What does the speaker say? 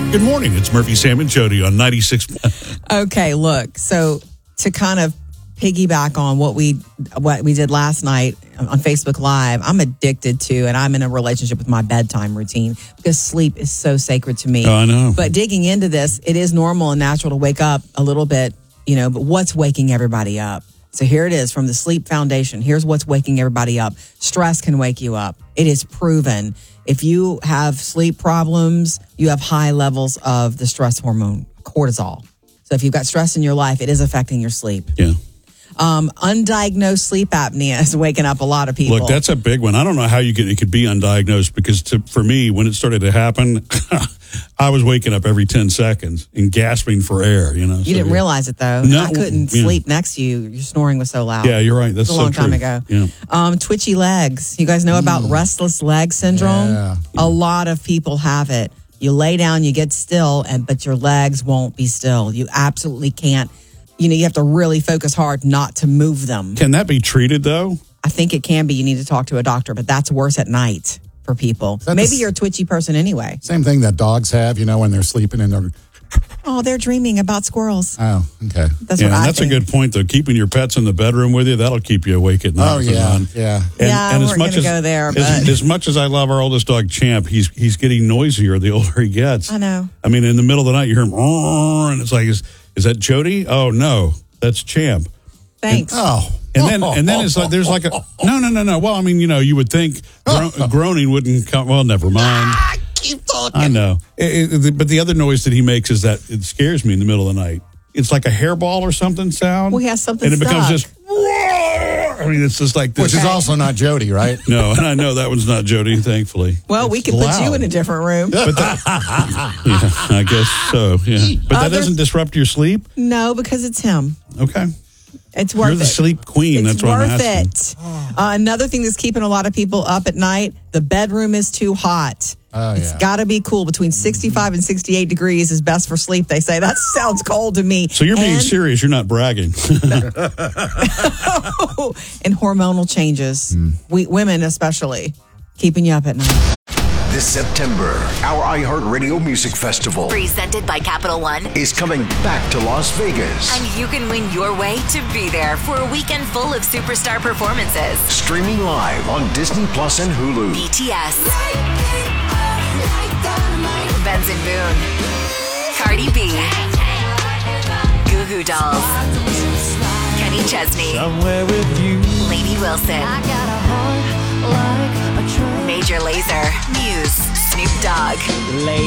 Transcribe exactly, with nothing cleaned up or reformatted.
Good morning. It's Murphy, Sam, and Jody on ninety-six. Okay, look. So to kind of piggyback on what we what we did last night on Facebook Live, I'm addicted to, and I'm in a relationship with my bedtime routine because sleep is so sacred to me. Oh, I know. But digging into this, it is normal and natural to wake up a little bit, you know, but what's waking everybody up? So here it is from the Sleep Foundation. Here's what's waking everybody up. Stress can wake you up. It is proven. If you have sleep problems, you have high levels of the stress hormone, cortisol. So if you've got stress in your life, it is affecting your sleep. Yeah. Um, undiagnosed sleep apnea is waking up a lot of people. Look, that's a big one. I don't know how you could, it could be undiagnosed because to, for me, when it started to happen, I was waking up every ten seconds and gasping for air, you know. You so, didn't realize it, though. No, I couldn't yeah. sleep next to you. Your snoring was so loud. Yeah, you're right. That's a so long true. time ago. Yeah. Um, twitchy legs. You guys know about mm. restless leg syndrome? Yeah. A lot of people have it. You lay down, you get still, and but your legs won't be still. You absolutely can't. You know, you have to really focus hard not to move them. Can that be treated, though? I think it can be. You need to talk to a doctor, but that's worse at night for people. Maybe the, you're a twitchy person anyway. Same thing that dogs have, you know, when they're sleeping and they're... Oh, they're dreaming about squirrels. Oh, okay. That's yeah, what I that's think. a good point, though. Keeping your pets in the bedroom with you, that'll keep you awake at night. Oh, yeah, on. yeah. And, yeah, and we're as much going to as, go there, but... As, as much as I love our oldest dog, Champ, he's he's getting noisier the older he gets. I know. I mean, in the middle of the night, you hear him, and it's like, is, is that Jody? Oh, no, that's Champ. Thanks. And, oh. And then, and then it's like, there's like a, no, no, no, no. Well, I mean, you know, you would think gro- groaning wouldn't come. Well, never mind. Keep talking. I know. It, it, but the other noise that he makes is that it scares me in the middle of the night. It's like a hairball or something sound. Well, he has something and it becomes stuck. just, I mean, it's just like this. Which is also not Jody, right? No, and I know that one's not Jody, thankfully. Well, It's we could loud. put you in a different room. But that, yeah, I guess so, yeah. But that Other- doesn't disrupt your sleep? No, because it's him. Okay. It's worth You're the it. sleep queen. It's That's what I'm worth asking. it. Uh, another thing that's keeping a lot of people up at night, the bedroom is too hot. Oh, It's yeah. got to be cool. Between sixty-five and sixty-eight degrees is best for sleep, they say. That sounds cold to me. So you're being and, serious. You're not bragging. and hormonal changes. Hmm. We Women especially, keeping you up at night. This September, our iHeartRadio Music Festival presented by Capital One is coming back to Las Vegas. And you can win your way to be there for a weekend full of superstar performances. Streaming live on Disney Plus and Hulu. B T S, Benson Boone, Cardi B, Goo Goo Dolls, Kenny Chesney, Somewhere with you. Lady Wilson, Major Lazer, Muse, Snoop Dogg.